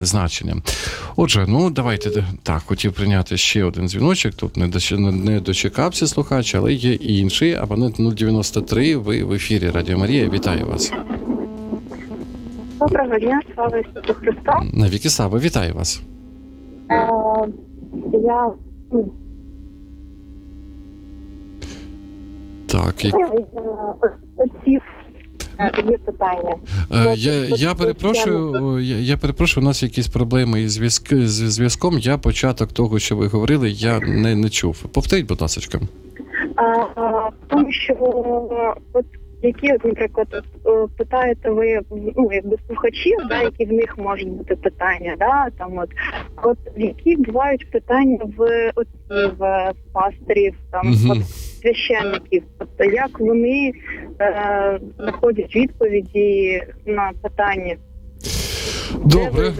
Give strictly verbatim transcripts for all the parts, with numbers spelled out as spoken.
значення. Отже, ну давайте, так, хотів прийняти ще один дзвіночок, тут не, доч... не дочекався слухач, але є і інший, абонент нуль дев'яносто три, ви в ефірі Радіо Марія, вітаю вас. Доброго дня, слава Ісусу Христу. Навіки слава, вітаю вас. Е, я... Так, і... Отців. Є питання. Е, я, я перепрошую, я, я перепрошую, у нас якісь проблеми із зв'язк, з зв'язком. Я початок того, що ви говорили, я не, не чув. Повторіть, будь ласка. Тому що, от, які, от, наприклад, питаєте ви, ну, якби слухачів, да, які в них можуть бути питання, да, там, от, от, які бувають питання в отців, в пастирів, там, Угу. от, священників, тобто як вони е, знаходять відповіді на питання. Добре,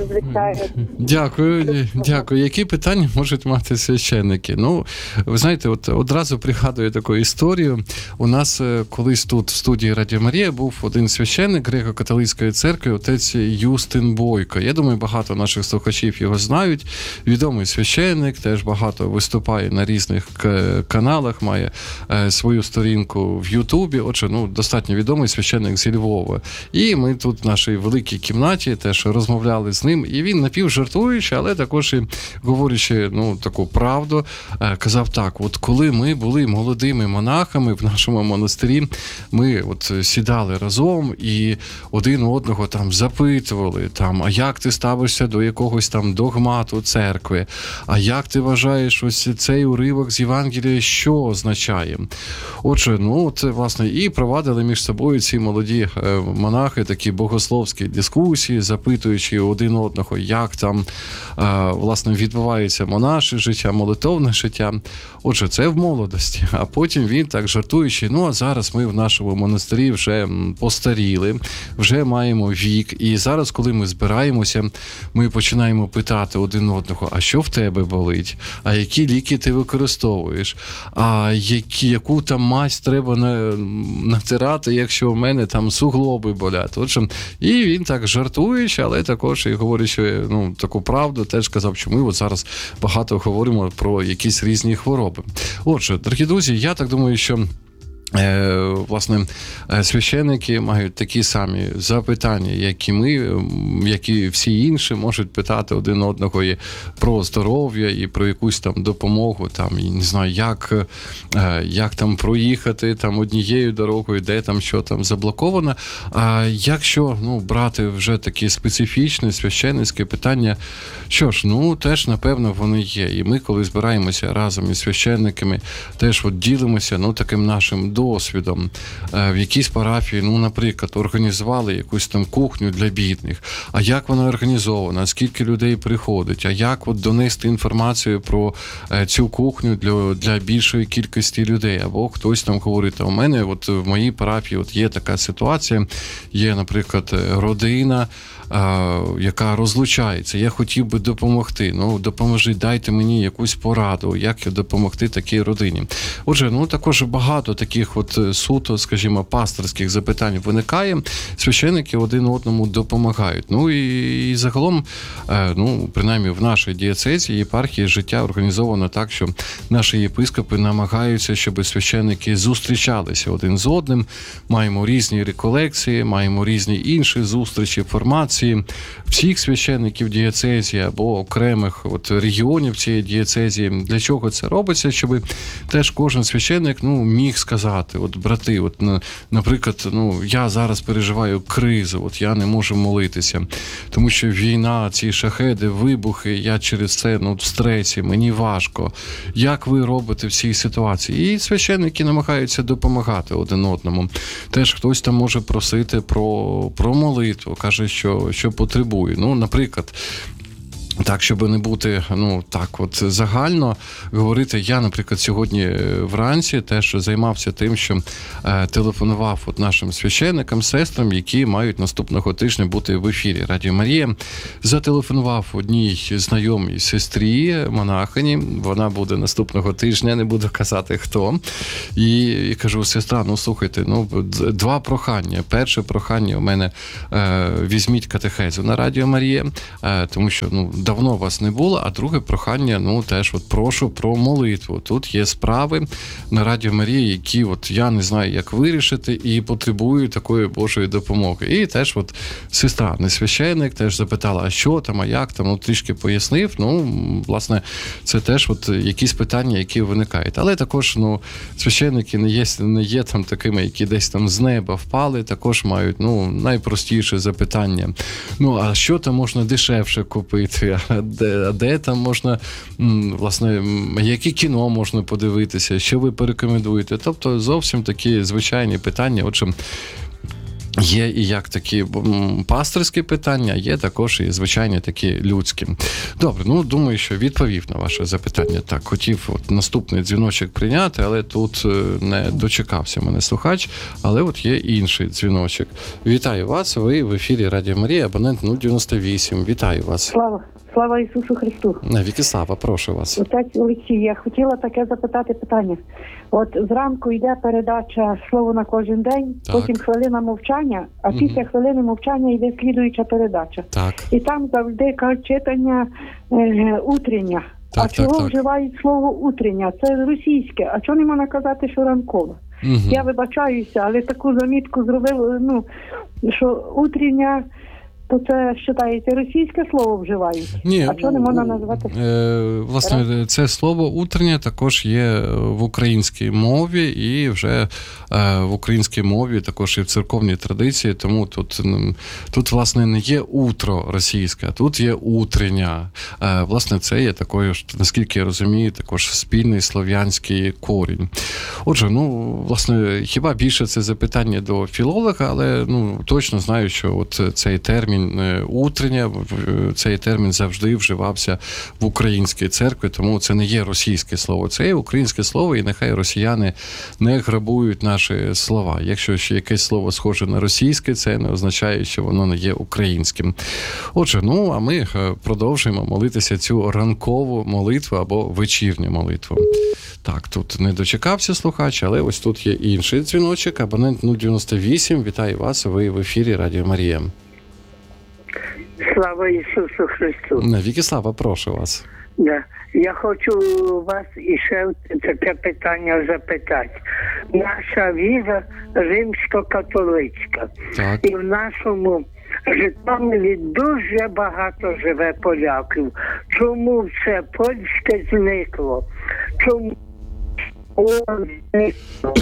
дякую, дякую. Які питання можуть мати священники? Ну, ви знаєте, от одразу пригадую таку історію. У нас колись тут в студії Радіо Марія був один священник Греко-католицької церкви, отець Юстин Бойко. Я думаю, багато наших слухачів його знають. Відомий священник, теж багато виступає на різних каналах, має свою сторінку в Ютубі. Отже, ну, достатньо відомий священник зі Львова. І ми тут в нашій великій кімнаті теж розмовляли з ним, і він напівжартуючи, але також і говорячи, ну, таку правду, казав так, от коли ми були молодими монахами в нашому монастирі, ми от сідали разом і один одного там запитували, там, а як ти ставишся до якогось там догмату церкви, а як ти вважаєш ось цей уривок з Євангелія, що означає? Отже, ну, це, власне, і провадили між собою ці молоді монахи такі богословські дискусії, запитуючи один одного, як там, власне, відбувається монаше життя, молитовне життя. Отже, це в молодості. А потім він так жартуючи, ну, а зараз ми в нашому монастирі вже постаріли, вже маємо вік, і зараз, коли ми збираємося, ми починаємо питати один одного, а що в тебе болить? А які ліки ти використовуєш? А які, яку там мазь треба на, натирати, якщо в мене там суглоби болять? Отже, і він так жартуючи, але також і говорячи, ну, таку правду, теж казав, що ми от зараз багато говоримо про якісь різні хвороби. Отже, дорогі друзі, я так думаю, що Е, власне, священники мають такі самі запитання, як і ми, як і всі інші, можуть питати один одного і про здоров'я, і про якусь там допомогу, там, і не знаю, як, е, як там проїхати там однією дорогою, де там що там заблоковано. А якщо, ну, брати вже такі специфічні священницькі питання, що ж, ну, теж, напевно, вони є. І ми, коли збираємося разом із священниками, теж от ділимося, ну, таким нашим досвідом. В якійсь парафії, ну, наприклад, організували якусь там кухню для бідних. А як вона організована? Скільки людей приходить? А як от донести інформацію про цю кухню для, для більшої кількості людей? Або хтось там говорить, а у мене от в моїй парафії от є така ситуація, є, наприклад, родина, яка розлучається. Я хотів би допомогти. Ну, допоможіть, дайте мені якусь пораду, як допомогти такій родині. Отже, ну, також багато таких от суто, скажімо, пасторських запитань виникає. Священники один одному допомагають. Ну, і, і загалом, ну, принаймні в нашій дієцезі, єпархії, життя організовано так, що наші єпископи намагаються, щоб священники зустрічалися один з одним. Маємо різні реколекції, маємо різні інші зустрічі, формації всіх священників дієцезі або окремих от регіонів цієї дієцезії. Для чого це робиться? Щоб теж кожен священник, ну, міг сказати, от, брати, от, наприклад, ну, я зараз переживаю кризу, от я не можу молитися, тому що війна, ці шахеди, вибухи, я через це, ну, в стресі, мені важко. Як ви робите в цій ситуації? І священники намагаються допомагати один одному. Теж хтось там може просити про, про молитву, каже, що що потребує. Ну, наприклад, Так, щоб не бути, ну, так от загально говорити. Я, наприклад, сьогодні вранці теж займався тим, що е, телефонував от нашим священникам, сестрам, які мають наступного тижня бути в ефірі Радіо Марія. Зателефонував одній знайомій сестрі, монахині, вона буде наступного тижня, не буду казати хто. І, і кажу, сестра, ну, слухайте, ну, два прохання. Перше прохання у мене, е, візьміть катехезу на Радіо Марія, е, тому що, ну, давно вас не було, а друге прохання, ну, теж от прошу про молитву. Тут є справи на Радіо Марії, які от я не знаю, як вирішити, і потребую такої Божої допомоги. І теж от сестра, не священник, теж запитала, а що там, а як там, ну, трішки пояснив. Ну, власне, це теж от якісь питання, які виникають. Але також, ну, священники не є, не є там такими, які десь там з неба впали, також мають, ну, найпростіше запитання. Ну, а що там можна дешевше купити? А де, а де там можна, власне, які кіно можна подивитися, що ви порекомендуєте? Тобто зовсім такі звичайні питання. Отже, є і як такі пастирські питання, є також і звичайні такі людські. Добре, ну, думаю, що відповів на ваше запитання. Так, хотів от наступний дзвіночок прийняти, але тут не дочекався мене слухач, але от є інший дзвіночок. Вітаю вас, ви в ефірі Радіо Марія, абонент нуль дев'яносто вісім. Вітаю вас. Слава, слава Ісусу Христу. Навіки слава, прошу вас. Отець Олексій, я хотіла таке запитати питання. От зранку йде передача «Слово на кожен день», так. Потім хвилина мовчання, а угу. після хвилини мовчання йде слідуюча передача. Так. І там завжди кажуть читання е, утрення. Так, а так, чого так. вживають слово утрення? Це російське. А чого не можна казати, що ранкове? Угу. Я вибачаюся, але таку замітку зробив, ну, що утрення... То це, вважаєте, російське слово вживають? Ні, а чого не можна назвати? Е, власне, це слово «утрення» також є в українській мові, і вже е, в українській мові також і в церковній традиції, тому тут, тут власне, не є «утро» російське, а тут є «утрення». Е, власне, це є такою, наскільки я розумію, також спільний слов'янський корінь. Отже, ну, власне, хіба більше це запитання до філолога, але, ну, точно знаю, що от цей термін «утрення», цей термін завжди вживався в українській церкві, тому це не є російське слово, це є українське слово, і нехай росіяни не грабують наші слова. Якщо ще якесь слово схоже на російське, це не означає, що воно не є українським. Отже, ну, а ми продовжуємо молитися цю ранкову молитву або вечірню молитву. Так, тут не дочекався слухач, але ось тут є інший дзвіночок, абонент нуль дев'яносто вісім. Вітаю вас, ви в ефірі Радіо Марія. Слава Ісусу Христу. Навіки слава, прошу вас. Да. Я хочу вас іще таке питання запитати. Наша віра римсько-католицька. Так. І в нашому Житомирі дуже багато живе поляків. Чому це польське зникло? Чому зникло?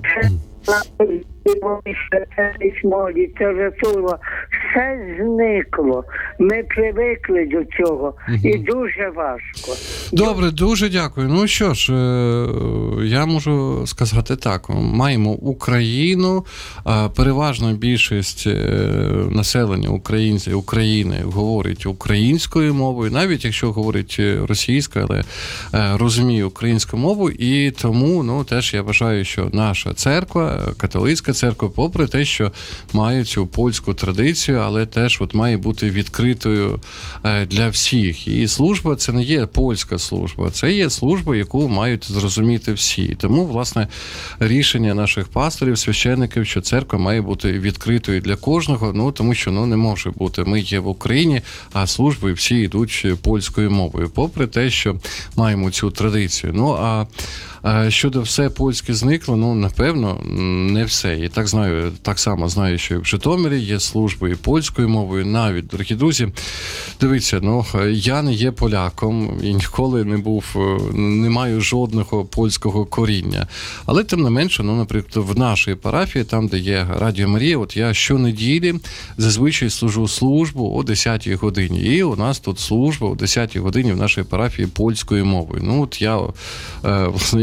Письмо, література, все зникло. Ми привикли до цього. Угу. І дуже важко. Добре, дуже дякую. Ну що ж, я можу сказати так. Маємо Україну, переважна більшість населення українців України говорить українською мовою, навіть якщо говорить російською, але розуміє українську мову, і тому, ну, теж я вважаю, що наша церква, католицька церква, попри те, що має цю польську традицію, але теж от має бути відкритою для всіх. І служба – це не є польська служба, це є служба, яку мають зрозуміти всі. Тому, власне, рішення наших пасторів, священників, що церква має бути відкритою для кожного, ну, тому що, ну, не може бути. Ми є в Україні, а служби всі йдуть польською мовою, попри те, що маємо цю традицію. Ну, а щодо все польське зникло, ну, напевно, не все. І так знаю, так само знаю, що і в Житомирі є служби і польською мовою. Навіть, дорогі друзі, дивіться, ну, я не є поляком і ніколи не був, не маю жодного польського коріння. Але, тим не менше, ну, наприклад, в нашій парафії, там, де є Радіо Марія, от я щонеділі зазвичай служу службу о десятій годині. І у нас тут служба о десятій годині в нашій парафії польською мовою. Ну, от я, власне,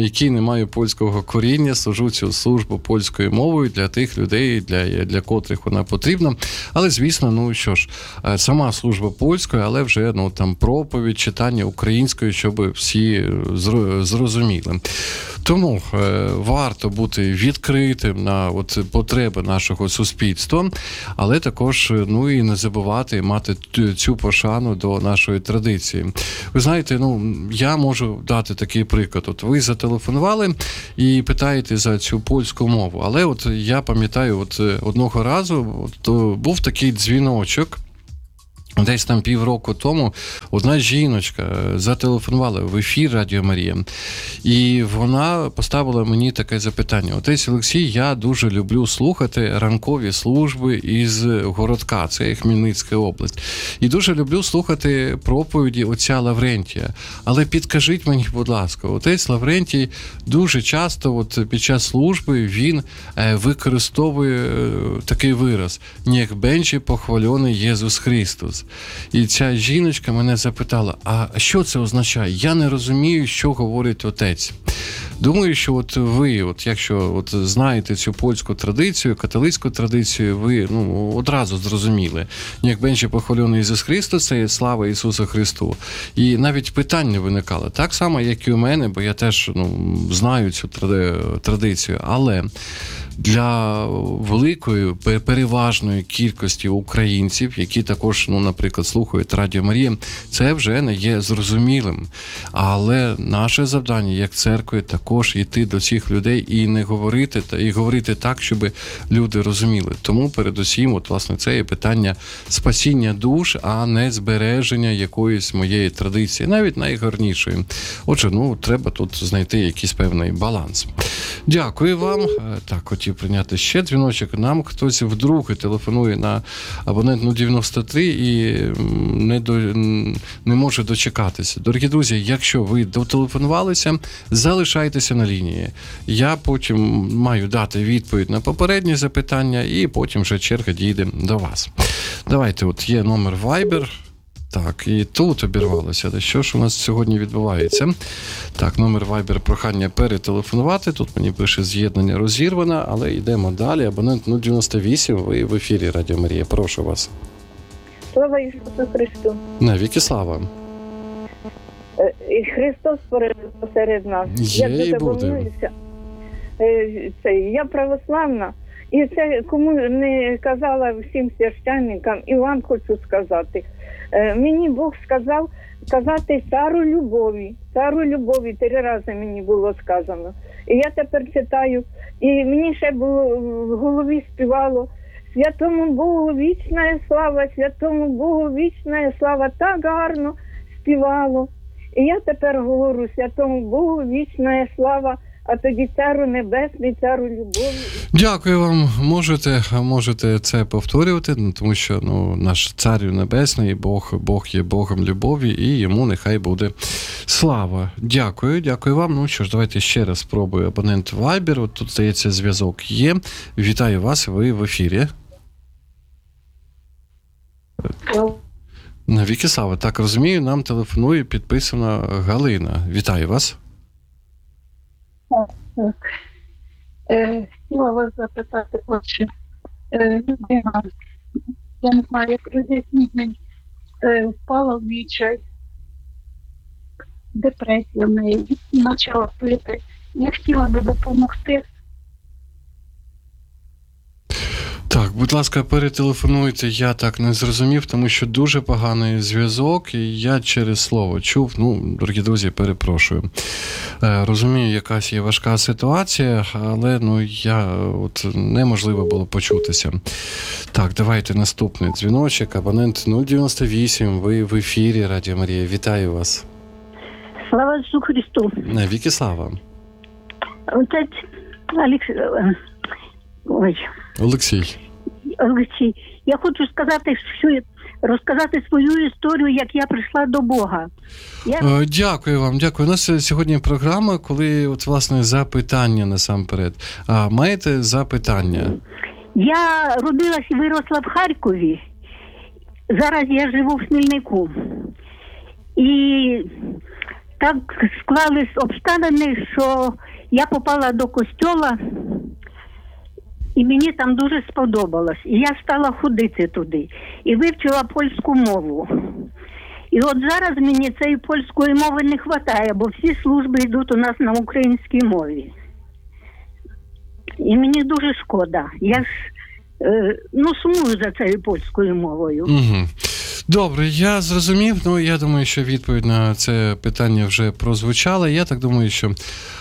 який не має польського коріння, служу цю службу польською мовою для тих людей, для, для котрих вона потрібна. Але, звісно, ну що ж, сама служба польською, але вже ну там проповідь, читання українською, щоб всі зрозуміли. Тому е, варто бути відкритим на от потреби нашого суспільства, але також ну і не забувати мати цю пошану до нашої традиції. Ви знаєте, ну я можу дати такий приклад. От ви зателефонували і питаєте за цю польську мову, але от я пам'ятаю, от одного разу от, був такий дзвіночок. Десь там півроку тому одна жіночка зателефонувала в ефір Радіо Марія, і вона поставила мені таке запитання. Отець Олексій, я дуже люблю слухати ранкові служби із Городка, це Хмельницька область. І дуже люблю слухати проповіді отця Лаврентія. Але підкажіть мені, будь ласка, отець Лаврентій дуже часто от під час служби він використовує такий вираз «Нєх бенче похвалений Єсус Христос». І ця жіночка мене запитала, а що це означає? Я не розумію, що говорить отець. Думаю, що от ви, от якщо от знаєте цю польську традицію, католицьку традицію, ви ну, одразу зрозуміли. Як бенче похвалений Ісус Христос, це слава Ісусу Христу. І навіть питання виникало. Так само, як і у мене, бо я теж ну, знаю цю традицію. Але для великої, переважної кількості українців, які також, ну, наприклад, слухають Радіо Марія, це вже не є зрозумілим. Але наше завдання, як церкви, також йти до цих людей і не говорити, та і говорити так, щоб люди розуміли. Тому, передусім, от, власне, це є питання спасіння душ, а не збереження якоїсь моєї традиції, навіть найгарнішої. Отже, ну, треба тут знайти якийсь певний баланс. Дякую вам. Так, хотів прийняти ще дзвіночок. Нам хтось вдруге телефонує на абонентну дев'яносто три і не, до, не може дочекатися. Дорогі друзі, якщо ви дотелефонувалися, залишайтеся на лінії. Я потім маю дати відповідь на попередні запитання і потім вже черга дійде до вас. Давайте, от є номер Viber. Так, і тут обірвалося. Що ж у нас сьогодні відбувається? Так, номер Viber, прохання перетелефонувати. Тут мені пише з'єднання розірвано, але йдемо далі. Абонент нуль дев'яносто вісім, ви в ефірі Радіо Марія. Прошу вас. Слава Ісусу Христу. Навіки слава. І Христос посеред нас. Є я і буде. Це, я православна. І це кому не казала всім священникам, і вам хочу сказати. Мені Бог сказав казати цару любові. Цару любові, три рази мені було сказано. І я тепер читаю, і мені ще було в голові співало «Святому Богу вічна слава, святому Богу вічна слава», так гарно співало. І я тепер говорю «Святому Богу вічна слава», а тоді цару небесний, цару любові. Дякую вам. Можете, можете це повторювати, тому що ну, наш цар небесний, Бог, Бог є Богом любові, і йому нехай буде слава. Дякую, дякую вам. Ну що ж, давайте ще раз спробую абонент Viber. От тут, здається, зв'язок є. Вітаю вас, ви в ефірі. Навіки слава. Так, розумію, нам телефонує підписана Галина. Вітаю вас. Так. Е, хотіла вас запитати, отже, е, людина, я не знаю, як роз'ясніть, е, впала в відчай, депресія в неї, почала пити. Я хотіла би допомогти. Так, будь ласка, перетелефонуйте, я так не зрозумів, тому що дуже поганий зв'язок, і я через слово чув, ну, дорогі друзі, перепрошую. Е, розумію, якась є важка ситуація, але, ну, я, от, неможливо було почутися. Так, давайте наступний дзвіночок, абонент нуль дев'яносто вісім, ви в ефірі Радіо Марія, вітаю вас. Слава Ісусу Христу. Навіки слава. Отець Алекс... Ой. Олексій. Олексій, я хочу сказати, що розказати свою історію, як я прийшла до Бога. Я... Дякую вам, дякую. У нас сьогодні програма, коли, от, власне, запитання насамперед. А маєте запитання? Я родилась і виросла в Харкові. Зараз я живу в Хмельнику. І так склались обставини, що я попала до костьола, і мені там дуже сподобалось. І я стала ходити туди. І вивчила польську мову. І от зараз мені цієї польської мови не вистачає, бо всі служби йдуть у нас на українській мові. І мені дуже шкода. Я ж, е, ну, сумую за цією польською мовою. Угу. Добре, я зрозумів. Ну, я думаю, що відповідь на це питання вже прозвучала. Я так думаю, що е,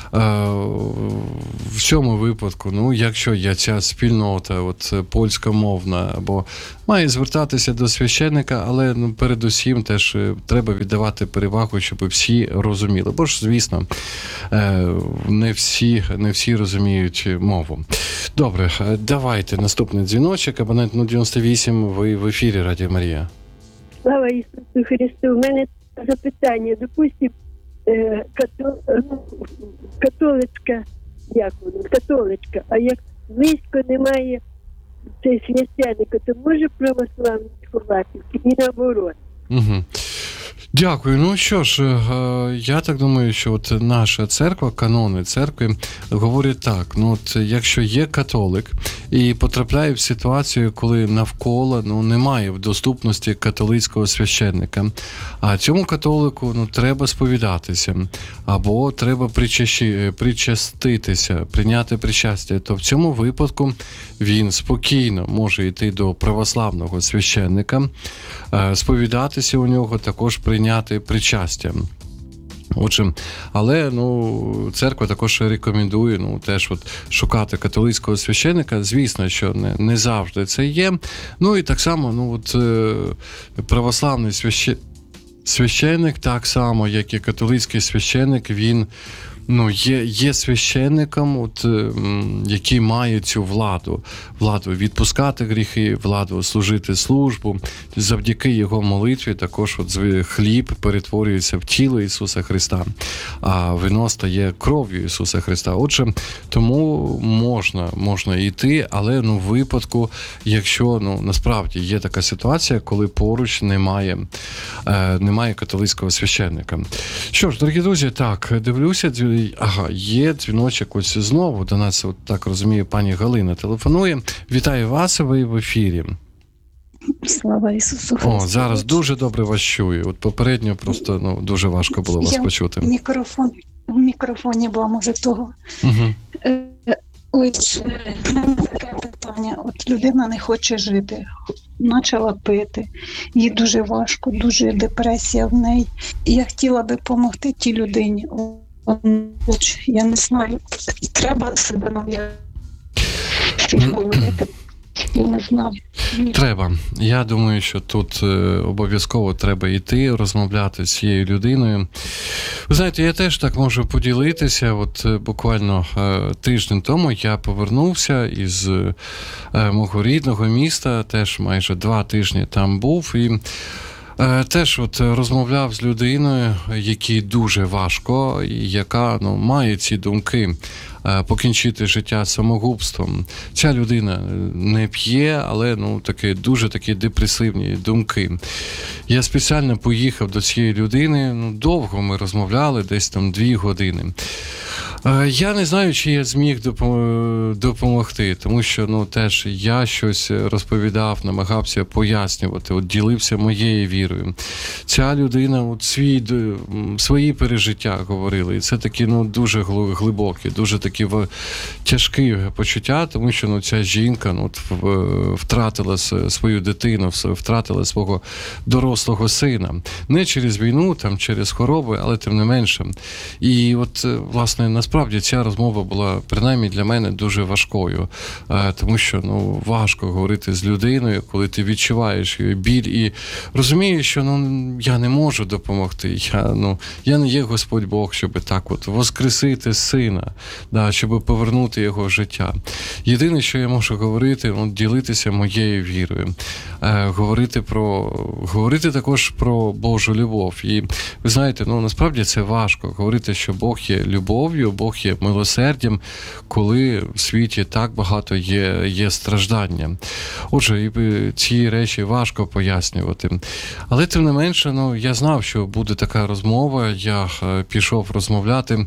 в цьому випадку, ну, якщо є ця спільнота, от польськомовна, або має звертатися до священника, але ну, передусім теж треба віддавати перевагу, щоб всі розуміли. Бо ж, звісно, е, не всі, не всі розуміють мову. Добре, давайте наступний дзвіночок. Абонент нуль дев'яносто вісім, ви в ефірі, Радіо Марія. Слава Ісусу Христу. У мене запитання. Допустим, е, като, ну, католицька, як воно, католичка, а як близько немає цей священника, то може православний ховати, і наоборот. Угу. Дякую. Ну що ж, я так думаю, що от наша церква, канони церкви говорять так, ну от якщо є католик і потрапляє в ситуацію, коли навколо ну, немає в доступності католицького священника, а цьому католику ну, треба сповідатися, або треба причащи, причаститися, прийняти причастя, то в цьому випадку він спокійно може йти до православного священника, сповідатися у нього, також прийняти причастя. Отже, але ну, церква також рекомендує ну, теж от, шукати католицького священика. Звісно, що не, не завжди це є. Ну і так само ну, от, православний священ... священик, так само, як і католицький священик, він ну, є, є священником, от, який має цю владу. Владу відпускати гріхи, владу служити службу. Завдяки його молитві також от, хліб перетворюється в тіло Ісуса Христа, а вино стає кров'ю Ісуса Христа. Отже, тому можна, можна йти, але ну, в випадку, якщо ну, насправді є така ситуація, коли поруч немає, е, немає католицького священника. Що ж, дорогі друзі, так, дивлюся, ага, є дзвіночок ось знову. До нас, от так розумію, пані Галина телефонує. Вітаю вас, ви в ефірі. Слава Ісусу Христу. О, зараз дуже добре вас чую. От попередньо просто ну, дуже важко було вас Я почути. Мікрофон, в мікрофоні була, може, того. Угу. Ось, в мене таке питання. От людина не хоче жити, почала пити, їй дуже важко, дуже депресія в неї. І я хотіла би допомогти тій людині. Я не знаю, треба себе нав'язати. Я не знаю. Треба. Я думаю, що тут е, обов'язково треба йти, розмовляти з цією людиною. Ви знаєте, я теж так можу поділитися. От е, буквально е, тиждень тому я повернувся із е, мого рідного міста, теж майже два тижні там був, і е, теж от розмовляв з людиною, якій дуже важко, і яка ну, має ці думки покінчити життя самогубством. Ця людина не п'є, але ну, такі, дуже такі депресивні думки. Я спеціально поїхав до цієї людини, ну, довго ми розмовляли, десь там дві години. Я не знаю, чи я зміг допомогти, тому що ну, теж я щось розповідав, намагався пояснювати, от, ділився моєю вірою. Ця людина от, свій, свої пережиття говорила, і це такі ну, дуже глибокі, дуже такі тяжкі почуття, тому що ну, ця жінка ну, втратила свою дитину, втратила свого дорослого сина. Не через війну, там, через хвороби, але тим не менше. І от, власне, насправді ця розмова була, принаймні для мене, дуже важкою, тому що ну, важко говорити з людиною, коли ти відчуваєш її біль і розумієш, що ну, я не можу допомогти, я, ну, я не є Господь Бог, щоб так от воскресити сина, да, щоб повернути його в життя. Єдине, що я можу говорити, ну, ділитися моєю вірою, е, говорити про, говорити також про Божу любов. І ви знаєте, ну, насправді це важко, говорити, що Бог є любов'ю, Бог є милосердям, коли в світі так багато є, є страждання. Отже, і ці речі важко пояснювати. Але тим не менше, ну, я знав, що буде така розмова, я пішов розмовляти.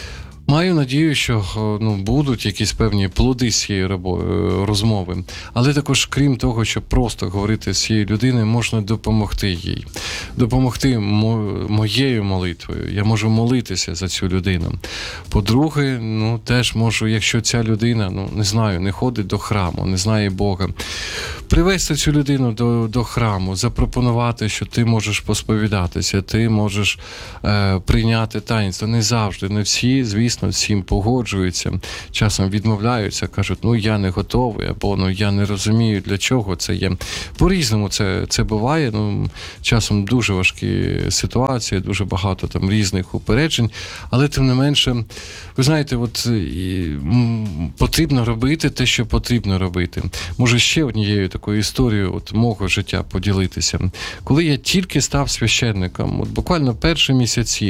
Маю надію, що ну, будуть якісь певні плоди з цієї розмови. Але також, крім того, щоб просто говорити з цією людиною, можна допомогти їй. Допомогти мо- моєю молитвою. Я можу молитися за цю людину. По-друге, ну, теж можу, якщо ця людина, ну, не знаю, не ходить до храму, не знає Бога, привести цю людину до, до храму, запропонувати, що ти можеш посповідатися, ти можеш е, прийняти таїнство. Не завжди, не всі, звісно, всім погоджуються, часом відмовляються, кажуть, ну я не готовий, або ну я не розумію, для чого це є. По-різному це, це буває, ну, часом дуже важкі ситуації, дуже багато там різних упереджень, але тим не менше, ви знаєте, от і, м, потрібно робити те, що потрібно робити. Може, ще однією такою історією от мого життя поділитися. Коли я тільки став священником, от буквально перші місяці,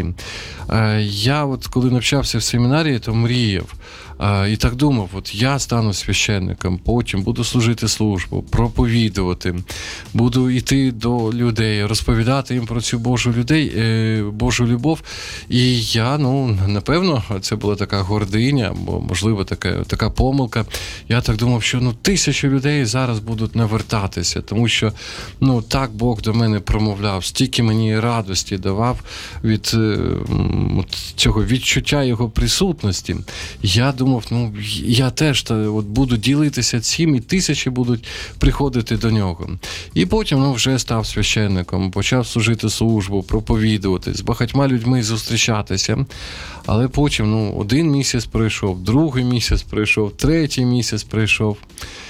е, я от коли навчався в семінарії, то мріяв. А, і так думав, от я стану священником, потім буду служити службу, проповідувати, буду йти до людей, розповідати їм про цю Божу людей, е, Божу любов. І я, ну, напевно, це була така гординя, або, можливо, така, така помилка. Я так думав, що, ну, тисячі людей зараз будуть навертатися, тому що, ну, так Бог до мене промовляв, стільки мені радості давав від е, от, цього відчуття Його присутності. Я думав, ну, я теж та, от, буду ділитися цим, і тисячі будуть приходити до нього. І потім, ну, вже став священником, почав служити службу, проповідувати, з багатьма людьми зустрічатися. Але потім, ну, один місяць пройшов, другий місяць пройшов, третій місяць пройшов.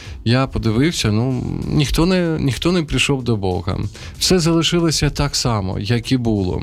Я подивився, ну, ніхто не, ніхто не прийшов до Бога. Все залишилося так само, як і було.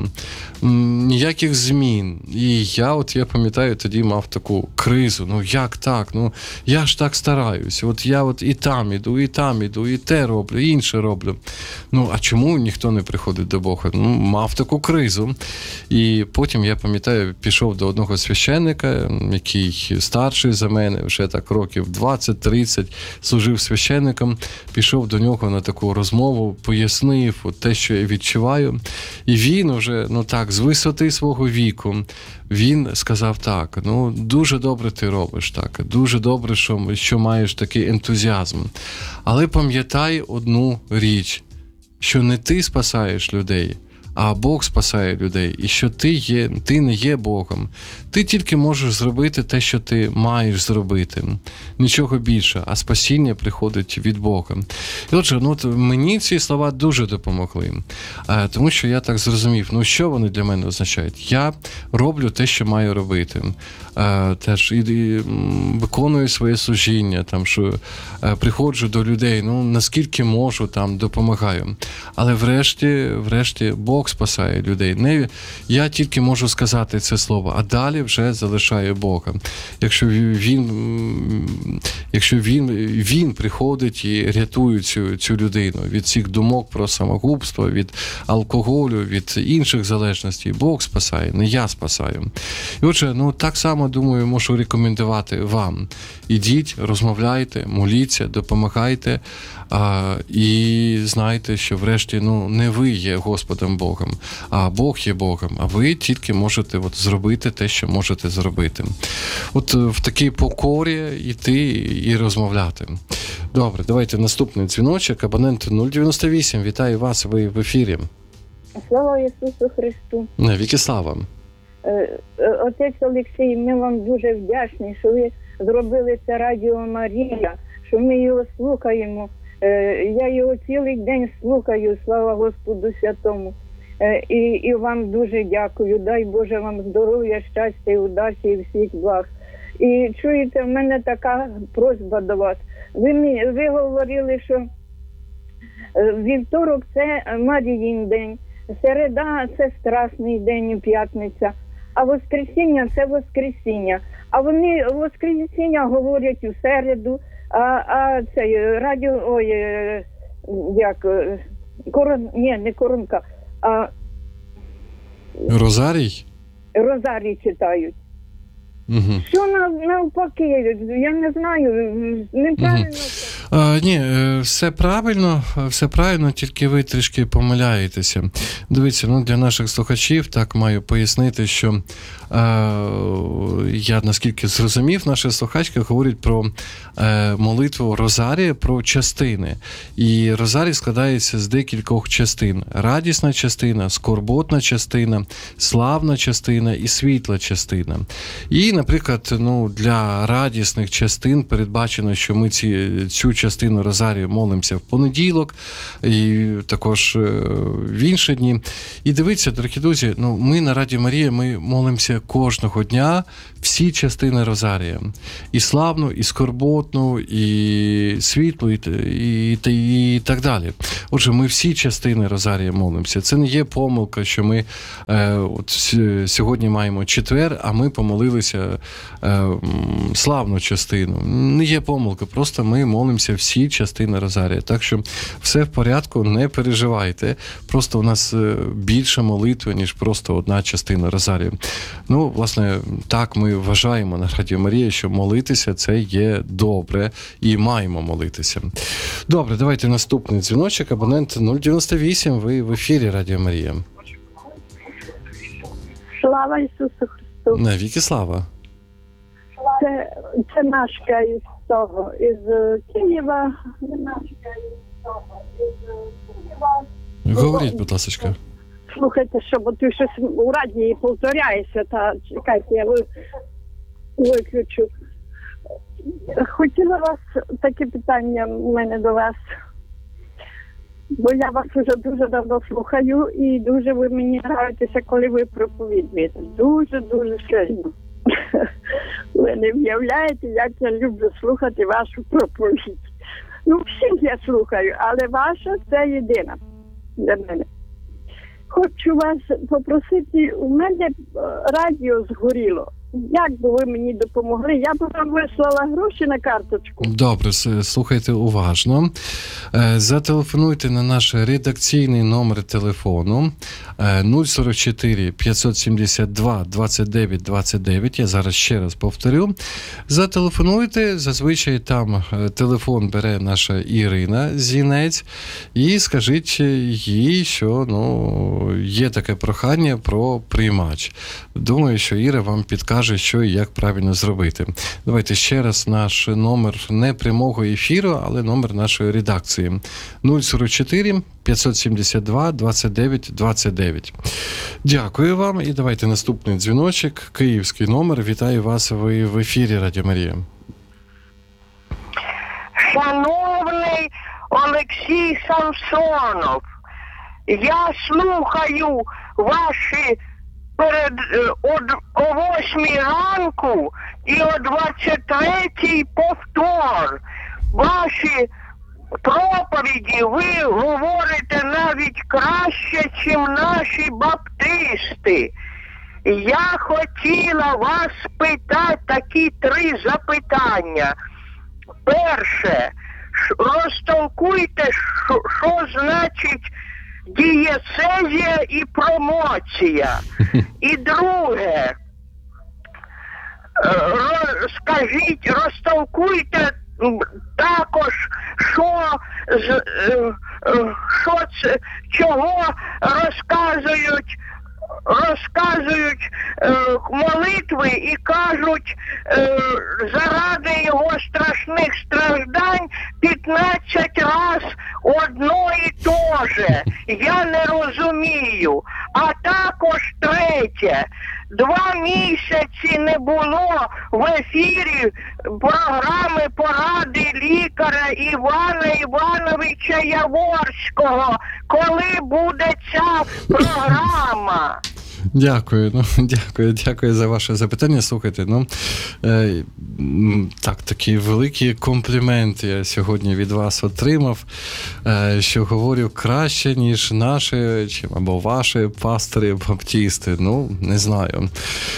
Ніяких змін. І я, от я пам'ятаю, тоді мав таку кризу. Ну, як так? Ну, я ж так стараюсь. От я от і там іду, і там іду, і те роблю, і інше роблю. Ну, а чому ніхто не приходить до Бога? Ну, мав таку кризу. І потім, я пам'ятаю, пішов до одного священника, який старший за мене, вже так років двадцять-тридцять, служив священником, пішов до нього на таку розмову, пояснив от те, що я відчуваю. І він вже, ну так, з висоти свого віку, він сказав так, ну, дуже добре ти робиш так, дуже добре, що, що маєш такий ентузіазм. Але пам'ятай одну річ, що не ти спасаєш людей, а Бог спасає людей, і що ти є, ти не є Богом. Ти тільки можеш зробити те, що ти маєш зробити. Нічого більше, а спасіння приходить від Бога. І отже, ну, мені ці слова дуже допомогли, тому що я так зрозумів, ну, що вони для мене означають? Я роблю те, що маю робити. Теж і, і виконую своє служіння, там, що приходжу до людей, ну, наскільки можу, там, допомагаю. Але врешті, врешті, Бог спасає людей. Не я тільки можу сказати це слово, а далі вже залишає Бога. Якщо він, якщо він, він приходить і рятує цю, цю людину від цих думок про самогубство, від алкоголю, від інших залежностей, Бог спасає, не я спасаю. І отже, ну, так само, думаю, можу рекомендувати вам. Ідіть, розмовляйте, моліться, допомагайте, а, і знайте, що врешті, ну, не ви є Господом Богом, а Бог є Богом, а ви тільки можете от зробити те, що можете зробити. От в такій покорі йти і розмовляти. Добре, давайте наступний дзвіночок. Абонент нуль дев'яносто вісім. Вітаю вас, ви в ефірі. Слава Ісусу Христу. Навіки слава. Отець Олексій, ми вам дуже вдячні, що ви зробили це Радіо Марія, що ми його слухаємо. Я його цілий день слухаю, слава Господу Святому. І, і вам дуже дякую. Дай Боже вам здоров'я, щастя, і удачі і всіх благ. І чуєте, в мене така просьба до вас. Ви, ви говорили, що вівторок – це Маріїн день, середа – це Страсний день і п'ятниця, а воскресіння – це Воскресіння. А вони Воскресіння говорять у середу, а, а це радіо, ой, як, корон, ні, не коронка, а Розарій? Розарій читають. Угу. Все навпаки, я не знаю, неправильно. Угу. А, ні, все правильно, все правильно, тільки ви трішки помиляєтеся. Дивіться, ну для наших слухачів так маю пояснити, що е, я наскільки зрозумів, наші слухачки говорять про е, молитву Розарія, про частини. І Розарій складається з декількох частин. Радісна частина, скорботна частина, славна частина і світла частина. І, наприклад, ну, для радісних частин передбачено, що ми ці, цю частину Розарію молимося в понеділок і також в інші дні. І дивіться, дорогі друзі, ну, ми на Радіо Марія, ми молимося кожного дня всі частини Розарія. І славну, і скорботну, і світлу, і, і, і, і так далі. Отже, ми всі частини Розарія молимося. Це не є помилка, що ми е, от, сьогодні маємо четвер, а ми помолилися е, славну частину. Не є помилка, просто ми молимося всі частини Розарія. Так що все в порядку, не переживайте. Просто у нас більше молитви, ніж просто одна частина Розарію. Ну, власне, так ми вважаємо на Радіо Марія, що молитися – це є добре і маємо молитися. Добре, давайте наступний дзвіночок. Абонент нуль дев'яносто вісім, ви в ефірі Радіо Марія. Слава Ісусу Христу! Навіки слава! Це, це Машка із того, із Києва. Говоріть, будь ласка. Слухайте, що, бо ти щось у радії повторяєшся, та чекайте, я ви, виключу. Хотіла вас, таке питання в мене до вас, бо я вас вже дуже давно слухаю і дуже ви мені нравитеся, коли ви проповідуєте. Дуже-дуже сильно. Ви не уявляєте, як я люблю слухати вашу проповідь. Ну, всіх я слухаю, але ваша – це єдина для мене. Хочу вас попросити, у мене радіо згоріло. Як би ви мені допомогли? Я б вам вислала гроші на карточку. Добре, слухайте уважно. Зателефонуйте на наш редакційний номер телефону нуль сорок чотири п'ятсот сімдесят два двадцять дев'ять двадцять дев'ять. Я зараз ще раз повторю. Зателефонуйте, зазвичай там телефон бере наша Ірина Зінець, і скажіть їй, що ну, є таке прохання про приймач. Думаю, що Іра вам підкаже, що і як правильно зробити. Давайте ще раз наш номер не прямого ефіру, але номер нашої редакції. нуль сорок чотири п'ятсот сімдесят два двадцять дев'ять двадцять дев'ять. Дякую вам. І давайте наступний дзвіночок. Київський номер. Вітаю вас, ви в ефірі Радіо Марія. Шановний Олексій Самсонов, я слухаю ваші перед о, о восьмій ранку і о двадцять третій повтор. Ваші проповіді ви говорите навіть краще, ніж наші баптисти. Я хотіла вас спитати такі три запитання. Перше, розтолкуйте, що, що значить дієцезія і промоція. І друге, скажіть, розтолкуйте також, що, що це, чого розказують, розказують е, молитви і кажуть е, заради його страшних страждань п'ятнадцять раз одно і то же. Я не розумію. А також третє. Два місяці не було в ефірі програми поради лікаря Івана Івановича Яворського. Коли буде ця програма? Дякую, ну, дякую, дякую за ваше запитання. Слухайте, ну, е, так, такий великий комплімент я сьогодні від вас отримав, е, що говорю краще, ніж наші, чи, або ваші пастори баптисти, ну, не знаю.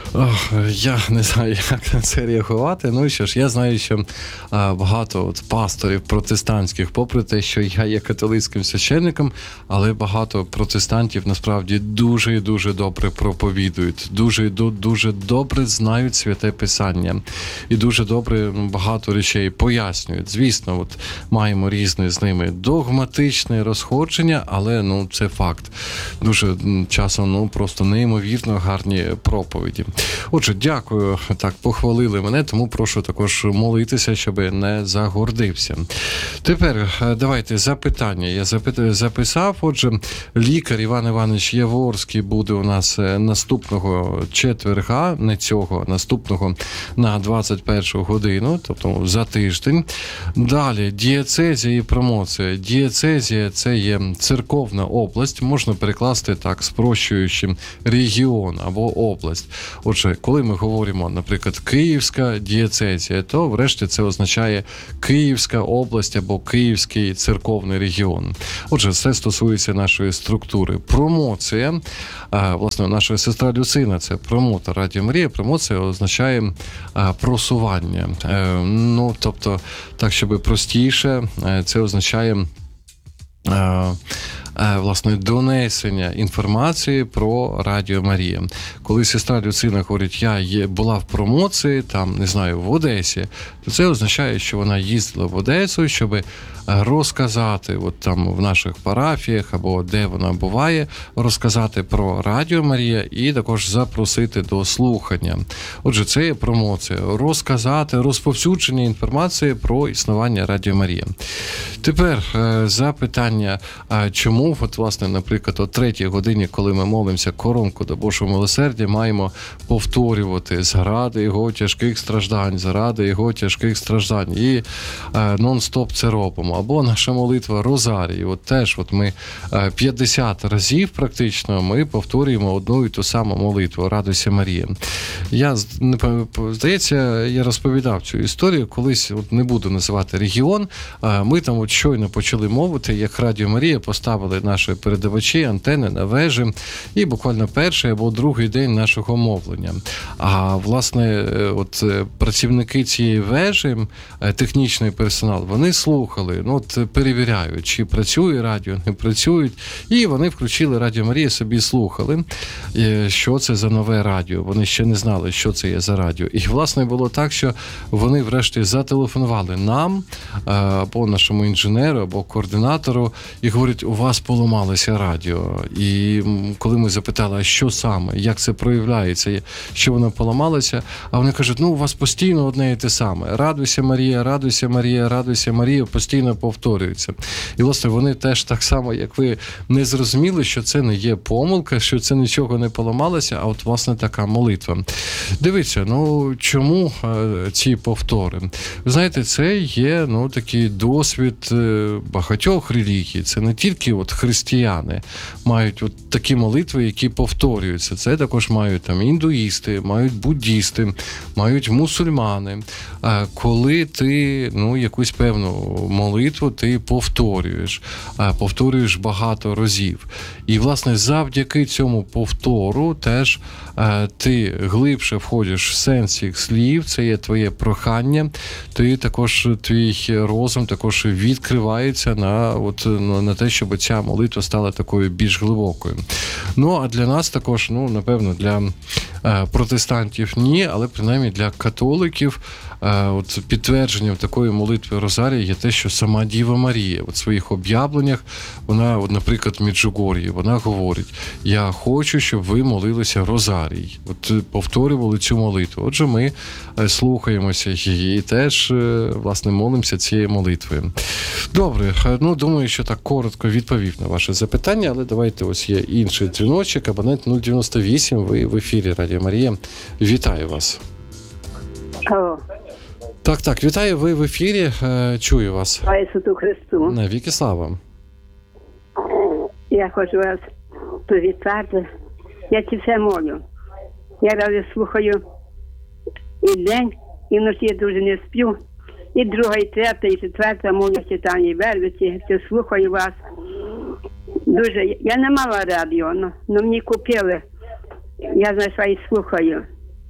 Ох, я не знаю, як на це реагувати. Ну що ж, я знаю, що а, багато от пасторів протестантських, попри те, що я є католицьким священником, але багато протестантів насправді дуже і дуже добре проповідують, дуже і дуже добре знають Святе Писання і дуже добре багато речей пояснюють. Звісно, от маємо різне з ними догматичне розходження, але ну це факт. Дуже часом ну просто неймовірно гарні проповіді. Отже, дякую, так, похвалили мене, тому прошу також молитися, щоб не загордився. Тепер давайте запитання. Я запит... записав, отже, лікар Іван Іванович Яворський буде у нас наступного четверга, не цього, наступного на двадцять першу годину, тобто за тиждень. Далі, дієцезія і промоція. Дієцезія – це є церковна область, можна перекласти так, спрощуючи регіон або область. Отже, коли ми говоримо, наприклад, Київська дієцезія, то врешті це означає Київська область або Київський церковний регіон. Отже, це стосується нашої структури. Промоція, власне, наша сестра Люцина – це промотор Радіо Марія. Промоція означає просування. Ну, тобто, так, щоб простіше, це означає власне, донесення інформації про Радіо Марія. Коли сестра Люцина говорить, я є, була в промоції, там, не знаю, в Одесі, то це означає, що вона їздила в Одесу, щоб розказати от там в наших парафіях або де вона буває, розказати про Радіо Марія і також запросити до слухання. Отже, це є промоція. Розказати, розповсюдження інформації про існування Радіо Марія. Тепер запитання, чому, от, власне, наприклад, о третій годині, коли ми молимося коронку до Божого милосердя, маємо повторювати заради його тяжких страждань, заради його тяжких страждань. І е, нон-стоп це робимо. Або наша молитва Розарій. От теж от ми п'ятдесят разів практично ми повторюємо одну і ту саму молитву «Радуйся, Марія». Я, здається, я розповідав цю історію, колись, от не буду називати регіон, ми там от щойно почали мовити, як Радіо Марія поставили наші передавачі, антени на вежі, і буквально перший або другий день нашого мовлення. А, власне, от працівники цієї вежі, технічний персонал, вони слухали, ну, от перевіряють, чи працює радіо, не працюють, і вони включили Радіо Марія, собі слухали, що це за нове радіо. Вони ще не знали, що це є за радіо. І, власне, було так, що вони врешті зателефонували нам, або нашому інженеру, або координатору, і говорять, у вас поламалося радіо. І коли ми запитали, а що саме, як це проявляється, що воно поламалося, а вони кажуть, ну, у вас постійно одне і те саме. Радуйся, Марія, радуйся, Марія, радуйся, Марія, постійно повторюється. І, власне, вони теж так само, як ви, не зрозуміли, що це не є помилка, що це нічого не поламалося, а от, власне, така молитва. Дивіться, ну, чому ці повтори? Ви знаєте, це є, ну, такий досвід багатьох релігій. Це не тільки от християни мають от такі молитви, які повторюються. Це також мають там індуїсти, мають буддісти, мають мусульмани. Коли ти, ну, якусь певну молитву ти повторюєш, повторюєш багато разів. І, власне, завдяки цьому повтору теж ти глибше входиш в сенс цих слів, це є твоє прохання, ти також, твій розум також відкривається на, от, на те, щоб ця молитва стала такою більш глибокою. Ну, а для нас також, ну, напевно, для протестантів ні, але принаймні для католиків от підтвердженням такої молитви Розарії є те, що сама Діва Марія в своїх об'явленнях, вона, от, наприклад, в Меджугор'ї, вона говорить, я хочу, щоб ви молилися Розарій. От повторювали цю молитву. Отже, ми слухаємося її і теж, власне, молимося цією молитвою. Добре, ну, думаю, що так коротко відповів на ваше запитання, але давайте, ось є інший дзвіночок, абонент нуль дев'яносто вісім, ви в ефірі Радіо Марія. Вітаю вас. Алло. Так, так, вітаю, ви в ефірі, чую вас. Слава Ісусу Христу. Навіки слава. Я хочу вас привітати. Я ті все молю. Я разом слухаю і день, і вночі я дуже не сплю. І друга, і третя, і четверта молю читання Вервиці. Я слухаю вас. Дуже. Я не мала радіо, але мені купили. Я знайшла і слухаю.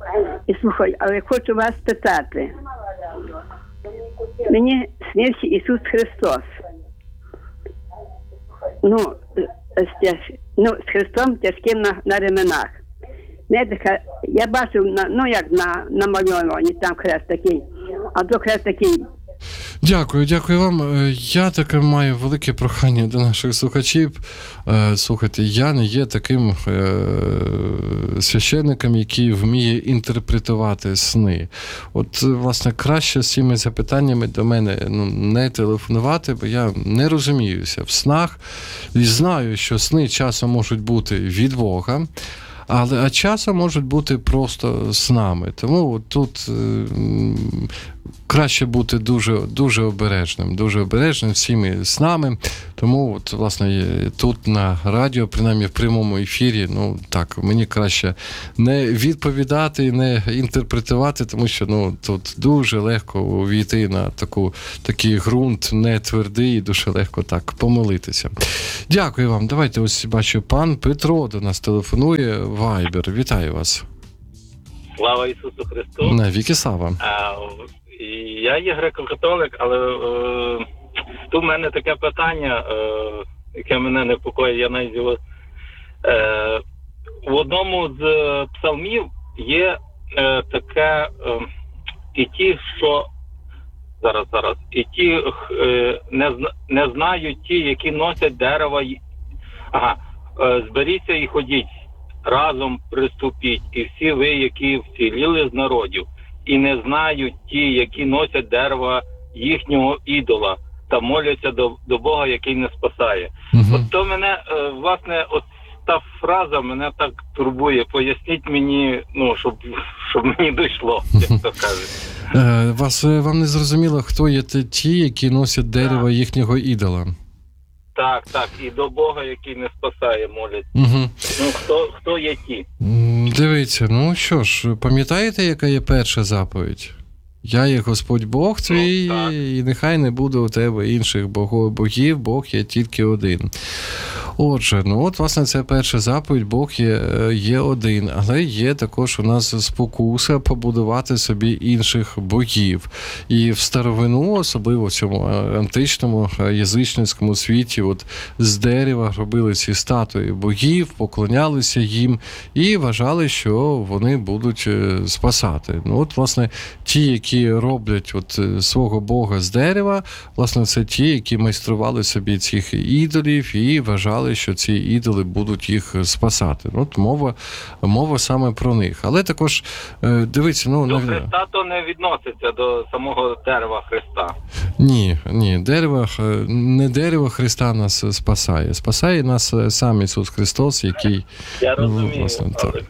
І слухай, але хочу вас питати. Мені снився Ісус Христос. Ну, з, ну, з Христом тяжким на, на ременах. Знаєте, я бачив, на, ну як на, намальовані, там хрест такий, а то хрест такий. Дякую, дякую вам. Я таке маю велике прохання до наших слухачів. Слухайте, я не є таким е, священником, який вміє інтерпретувати сни. От, власне, краще з цими запитаннями до мене ну, не телефонувати, бо я не розуміюся в снах. І знаю, що сни часом можуть бути від Бога, але а часом можуть бути просто снами. Тому тут е, краще бути дуже, дуже обережним, дуже обережним всіми снами. Тому, от, власне, тут на радіо, принаймні в прямому ефірі, ну так, мені краще не відповідати, не інтерпретувати, тому що ну, тут дуже легко увійти на таку, такий ґрунт не твердий і дуже легко так помилитися. Дякую вам. Давайте ось бачу, пан Петро до нас телефонує, Вайбер. Вітаю вас. Слава Ісусу Христу. Навіки слава. А, я є греко-католик, але е, тут в мене таке питання, е, яке мене непокоїть. Я навіть е, в одному з псалмів є е, таке, е, і ті, що зараз, зараз, і ті е, не, не знають ті, які носять дерева. Ага, е, зберіться і ходіть, разом приступіть, і всі ви, які вціліли з народів, і не знають ті, які носять дерева їхнього ідола, та моляться до, до Бога, який не спасає. Угу. От то мене, власне, от та фраза мене так турбує. Поясніть мені, ну, щоб, щоб мені дійшло, як то кажуть. Е, вас, вам не зрозуміло, хто є ті, які носять дерева їхнього ідола? Так, так, і до Бога, який не спасає, моляться. Угу. Ну, хто, хто є ті? Дивіться, ну що ж, пам'ятаєте, яка є перша заповідь? Я є Господь Бог твій, ну, і нехай не буде у тебе інших богів, Бог є тільки один. Отже, ну от, власне, це перша заповідь, Бог є, є один, але є також у нас спокуса побудувати собі інших богів. І в старовину, особливо в цьому античному язичницькому світі, от з дерева робили ці статуї богів, поклонялися їм і вважали, що вони будуть спасати. Ну от, власне, ті, які роблять от свого Бога з дерева, власне, це ті, які майстрували собі цих ідолів і вважали, що ці ідоли будуть їх спасати. От мова, мова саме про них. Але також, дивіться, ну... До Христа то не відноситься до самого дерева Христа. Ні, ні, дерево, не дерево Христа нас спасає. Спасає нас сам Ісус Христос, який... Я розумію, власне, але... так.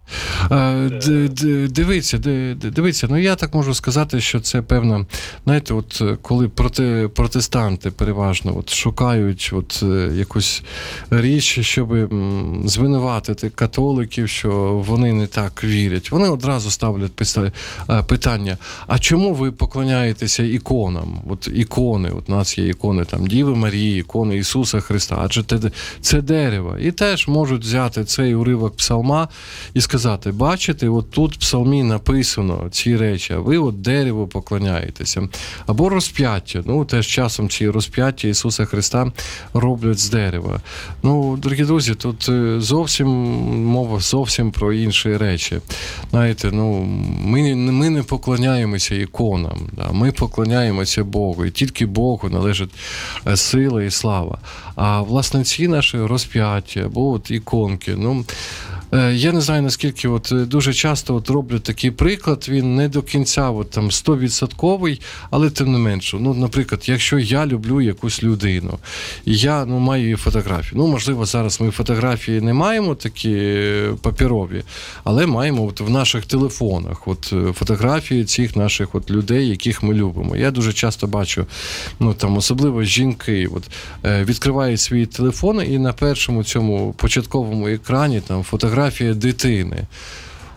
Дивіться, дивіться, ну я так можу сказати, що це певна, знаєте, от коли проти, протестанти переважно от шукають от якусь річ, щоб звинуватити католиків, що вони не так вірять, вони одразу ставлять питання, а чому ви поклоняєтеся іконам? От ікони, от у нас є ікони там Діви Марії, ікони Ісуса Христа, адже це дерево. І теж можуть взяти цей уривок псалма і сказати, бачите, от тут в псалмі написано ці речі, а ви от дереву поклоняєтеся. Або розп'яття. Ну, теж часом ці розп'яття Ісуса Христа роблять з дерева. Ну, дорогі друзі, тут зовсім мова зовсім про інші речі. Знаєте, ну, ми, ми не поклоняємося іконам, да? Ми поклоняємося Богу, і тільки Богу належить сила і слава. А, власне, ці наші розп'яття, або от іконки, ну, я не знаю, наскільки от дуже часто от роблять такий приклад, він не до кінця от там сто відсотковий, але тим не менше. Ну, наприклад, якщо я люблю якусь людину, і я ну, маю її фотографію. Ну, можливо, зараз ми фотографії не маємо такі паперові, але маємо от в наших телефонах от фотографії цих наших от людей, яких ми любимо. Я дуже часто бачу, ну там особливо жінки, от відкривають свій телефон і на першому цьому початковому екрані там фотографія дитини.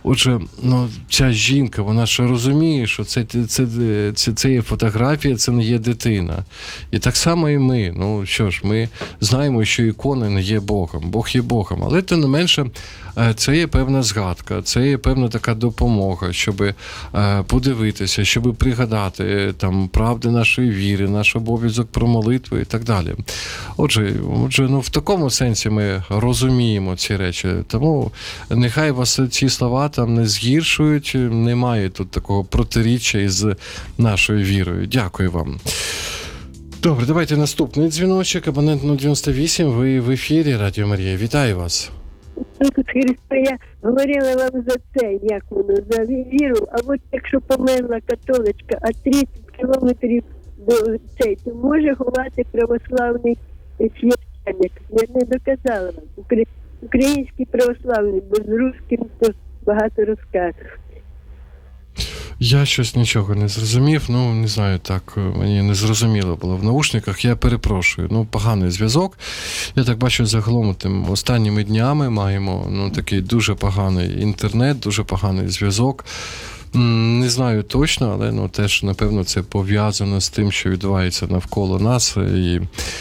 Отже, ну, ця жінка, вона ще розуміє, що це, це, це, це є фотографія, це не є дитина. І так само і ми. Ну, що ж, ми знаємо, що ікона не є Богом. Бог є Богом. Але, тим не менше, це є певна згадка, це є певна така допомога, щоб подивитися, щоб пригадати там правди нашої віри, наш обов'язок про молитву і так далі. Отже, отже, ну, в такому сенсі ми розуміємо ці речі. Тому нехай вас ці слова там не згіршують, немає тут такого протиріччя із нашою вірою. Дякую вам. Добре, давайте наступний дзвіночок. Абонент нуль дев'яносто вісім, ви в ефірі Радіо Марія. Вітаю вас. Христо, я говорила вам за це, як воно, за віру, а от якщо померла католичка, а тридцять кілометрів до цей, то може ховати православний священник. Я не доказала вам. Український православний, бо з русським то багато розказів. Я щось нічого не зрозумів, ну, не знаю, так, мені не зрозуміло було в наушниках, я перепрошую, ну, поганий зв'язок. Я так бачу, загалом тим останніми днями маємо, ну, такий дуже поганий інтернет, дуже поганий зв'язок. Не знаю точно, але, ну, теж, напевно, це пов'язано з тим, що відбувається навколо нас, і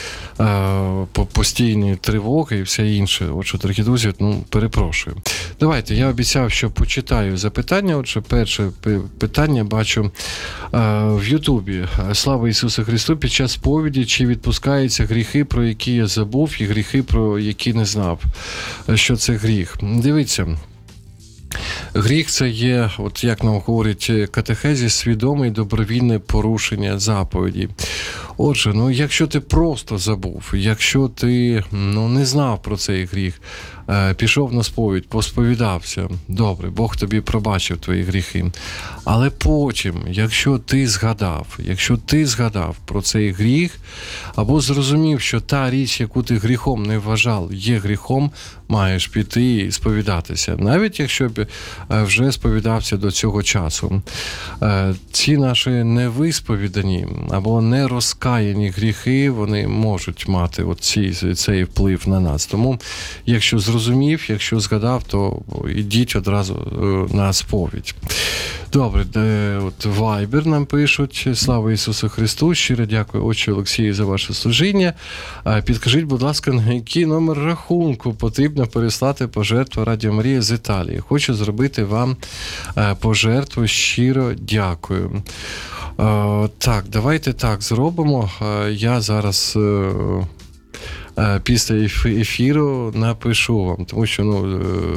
е, постійні тривоги і все інше. Отже, дорогі друзі, ну, перепрошую. Давайте, я обіцяв, що почитаю запитання. Отже, перше питання бачу е, в Ютубі. Слава Ісусу Христу, під час сповіді, чи відпускаються гріхи, про які я забув, і гріхи, про які не знав, що це гріх. Дивіться. Гріх – це є, от як нам говорить катехезі, свідоме і добровільне порушення заповіді. Отже, ну якщо ти просто забув, якщо ти ну, не знав про цей гріх, е, пішов на сповідь, посповідався, добре, Бог тобі пробачив твої гріхи. Але потім, якщо ти згадав, якщо ти згадав про цей гріх, або зрозумів, що та річ, яку ти гріхом не вважав, є гріхом, маєш піти і сповідатися. Навіть якщо б вже сповідався до цього часу. Ці наші невисповідані або нерозкаяні гріхи, вони можуть мати оці, цей вплив на нас. Тому, якщо зрозумів, якщо згадав, то ідіть одразу на сповідь. Добре, от Viber нам пишуть. Слава Ісусу Христу, щиро дякую отче Олексію за ваше служіння. Підкажіть, будь ласка, на який номер рахунку потрібно переслати пожертву Радіо Марія з Італії? Хочу зробити вам пожертву, щиро дякую. Так, давайте так зробимо. Я зараз після ефіру напишу вам, тому що, ну,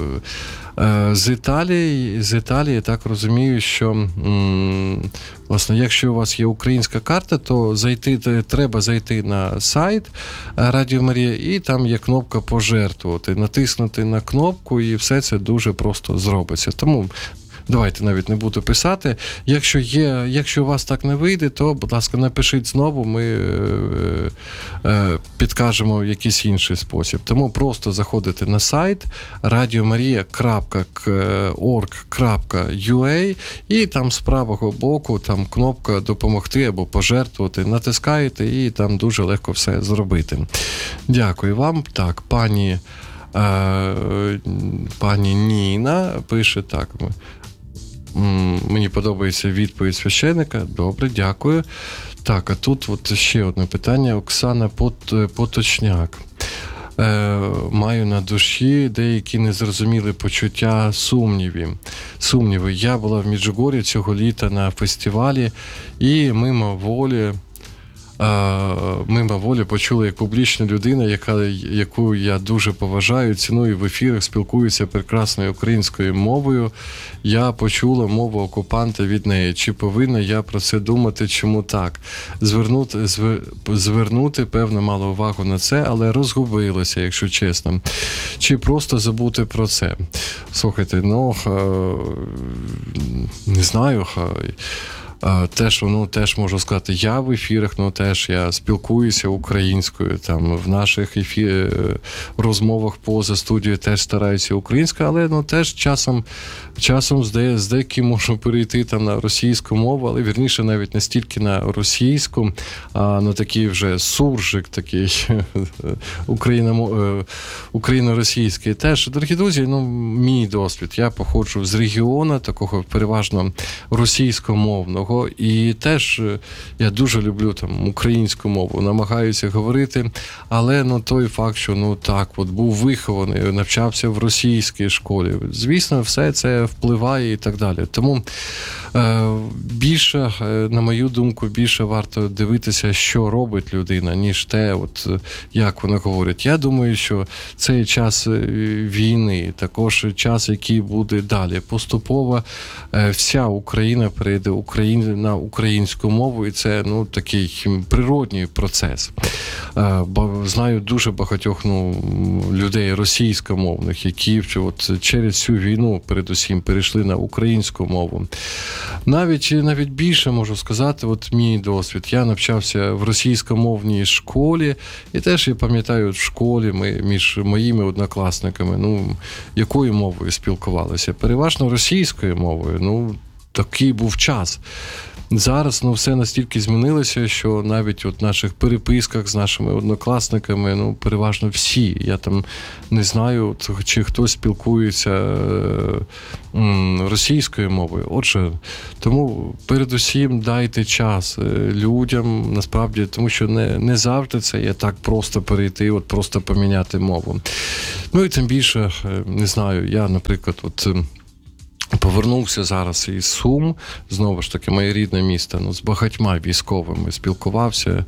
з Італії, з Італії, я так розумію, що власне, якщо у вас є українська карта, то зайти, треба зайти на сайт Радіо Марія, і там є кнопка «Пожертвувати». Натиснути на кнопку, і все це дуже просто зробиться. Тому давайте навіть не буду писати. Якщо є, якщо у вас так не вийде, то, будь ласка, напишіть знову, ми е, е, підкажемо якийсь інший спосіб. Тому просто заходите на сайт радіомарія крапка орг крапка ю а і там з правого боку там кнопка «Допомогти» або «Пожертвувати». Натискаєте, і там дуже легко все зробити. Дякую вам. Так, пані, е, пані Ніна пише так. Мені подобається відповідь священика. Добре, дякую. Так, а тут от ще одне питання. Оксана Поточняк. Е, маю на душі деякі незрозумілі почуття сумнівів. Сумніви. Я була в Меджугорі цього літа на фестивалі, і мимо волі мимо волі почула, як публічна людина, яка, яку я дуже поважаю, ціную, в ефірах спілкується прекрасною українською мовою. Я почула мову окупанта від неї. Чи повинна я про це думати, чому так? Звернути, звер, звернути, певно, мало увагу на це, але розгубилася, якщо чесно. Чи просто забути про це? Слухайте, ну, не знаю, Теж, ну, теж можу сказати, я в ефірах, ну, теж я спілкуюся українською, там, в наших ефір, розмовах поза студією теж стараюся українською, але, ну, теж часом, часом з, з деяким можу перейти там на російську мову, але, вірніше, навіть не стільки на російську, а на такий вже суржик такий україно-російський. Теж, дорогі друзі, ну, мій досвід. Я походжу з регіону, такого переважно російськомовного, і теж я дуже люблю там українську мову, намагаюся говорити, але ну той факт, що ну так, от був вихований, навчався в російській школі, звісно, все це впливає і так далі. Тому е, більше, на мою думку, більше варто дивитися, що робить людина, ніж те, от як вони говорять. Я думаю, що цей час війни, також час, який буде далі. Поступово е, вся Україна перейде Україн, на українську мову, і це ну, такий природній процес. Е, знаю дуже багатьох ну, людей російськомовних, які от, через цю війну передусім перейшли на українську мову. Навіть, навіть більше можу сказати, от мій досвід. Я навчався в російськомовній школі, і теж я пам'ятаю, в школі ми між моїми однокласниками, ну, якою мовою спілкувалися? Переважно російською мовою. Ну, такий був час. Зараз ну, все настільки змінилося, що навіть от в наших переписках з нашими однокласниками, ну, переважно всі. Я там не знаю, от, чи хтось спілкується е, м, російською мовою. Отже, тому передусім дайте час людям, насправді, тому що не, не завжди це є так просто перейти, от просто поміняти мову. Ну і тим більше, не знаю, я, наприклад, от повернувся зараз із Сум, знову ж таки, моє рідне місто, ну, з багатьма військовими спілкувався.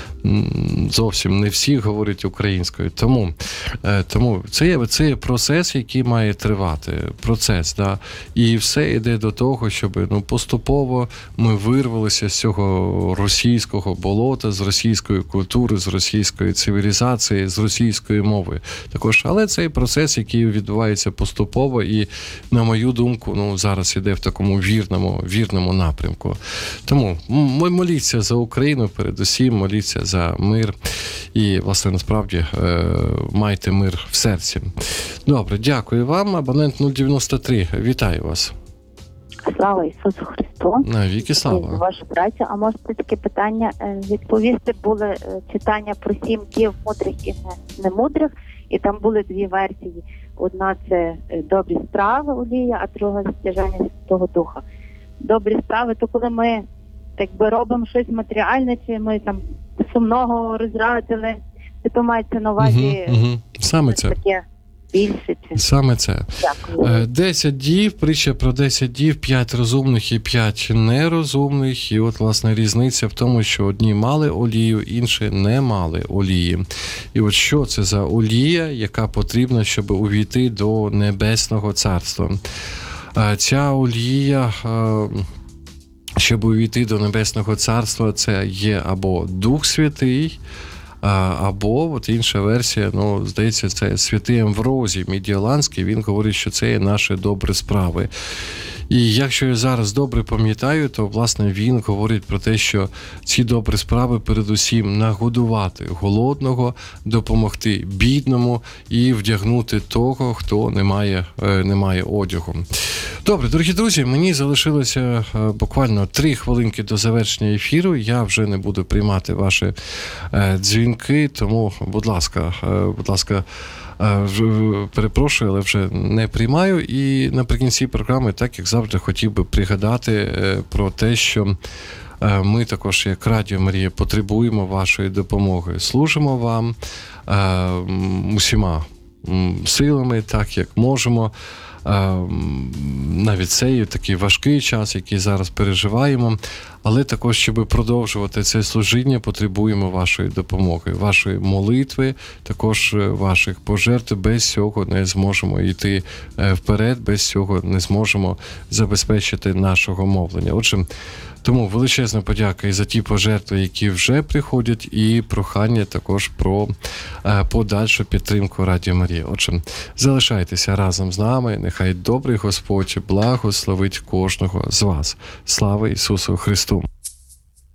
Зовсім не всі говорять українською. Тому, тому це, є, це є процес, який має тривати. Процес, да? І все йде до того, щоб ну, поступово ми вирвалися з цього російського болота, з російської культури, з російської цивілізації, з російської мови. Також, але цей процес, який відбувається поступово і, на мою думку, ну, зараз іде в такому вірному, вірному напрямку. Тому моліться за Україну, передусім, моліться за мир і, власне, насправді, майте мир в серці. Добре, дякую вам. Абонент нуль дев'яносто три, вітаю вас. Слава Ісусу Христу. Навіки слава. Ваша праця. А можете таке питання відповісти? Були читання про сім дів мудрих і немудрих, і там були дві версії. Одна – це добрі справи, олія, а друга – стяжання Святого Духа. Добрі справи – то коли ми так би робимо щось матеріальне, чи ми там сумного розрадили, чи то мається на увазі угу, угу. Саме це. Таке більше? Чи... Саме це. Дякую. Десять дів, притча про десять дів, п'ять розумних і п'ять нерозумних. І от, власне, різниця в тому, що одні мали олію, інші не мали олії. І от що це за олія, яка потрібна, щоб увійти до Небесного Царства? Ця олія... Щоб увійти до Небесного Царства, це є або Дух Святий, або от інша версія, ну, здається, це святий Амвросій Медіоланський, він говорить, що це є наші добрі справи. І якщо я зараз добре пам'ятаю, то, власне, він говорить про те, що ці добрі справи передусім нагодувати голодного, допомогти бідному і вдягнути того, хто не має, не має одягу. Добре, дорогі друзі, мені залишилося буквально три хвилинки до завершення ефіру. Я вже не буду приймати ваші дзвінки, тому, будь ласка, будь ласка, перепрошую, але вже не приймаю. І наприкінці програми, так як завжди, хотів би пригадати про те, що ми також, як Радіо Марія, потребуємо вашої допомоги. Служимо вам усіма силами, так як можемо. Навіть цей такий важкий час, який зараз переживаємо, але також, щоб продовжувати це служіння, потребуємо вашої допомоги, вашої молитви, також ваших пожертв. Без цього не зможемо йти вперед, без цього не зможемо забезпечити нашого мовлення. Отже, Тому величезна подяка і за ті пожертви, які вже приходять, і прохання також про е, подальшу підтримку Радіо Марія. Отже, залишайтеся разом з нами. Нехай добрий Господь благословить кожного з вас. Слава Ісусу Христу!